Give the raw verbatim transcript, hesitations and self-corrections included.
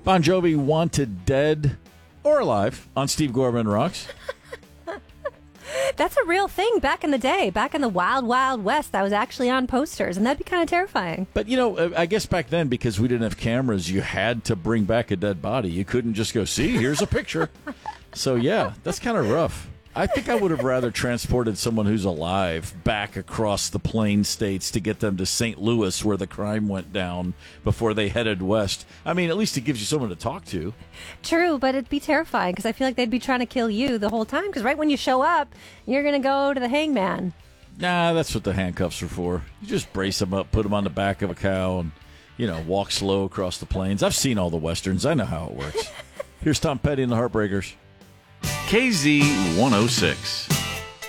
Bon Jovi wanted dead or alive on Steve Gorman Rocks. That's a real thing back in the day, back in the wild, wild west. That was actually on posters, and that'd be kind of terrifying. But, you know, I guess back then, because we didn't have cameras, you had to bring back a dead body. You couldn't just go, see, here's a picture. So, yeah, that's kind of rough. I think I would have rather transported someone who's alive back across the plain states to get them to Saint Louis where the crime went down before they headed west. I mean, at least it gives you someone to talk to. True, but it'd be terrifying because I feel like they'd be trying to kill you the whole time because right when you show up, you're going to go to the hangman. Nah, that's what the handcuffs are for. You just brace them up, put them on the back of a cow, and, you know, walk slow across the plains. I've seen all the Westerns. I know how it works. Here's Tom Petty and the Heartbreakers. K Z one oh six.